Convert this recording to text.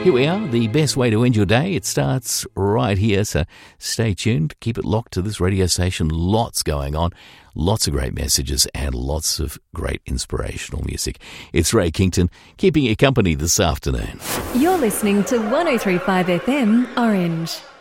Here we are, the best way to end your day. It starts right here, so stay tuned. Keep it locked to this radio station. Lots going on, lots of great messages and lots of great inspirational music. It's Ray Kington, keeping you company this afternoon. You're listening to 103.5 FM Orange.